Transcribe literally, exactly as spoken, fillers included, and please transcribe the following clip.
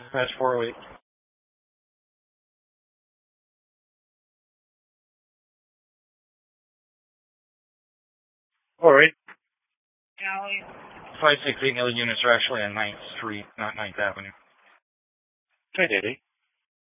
That's four oh eight. All right. five six eight million units are actually on ninth Street, not ninth Avenue. Hi, Daddy.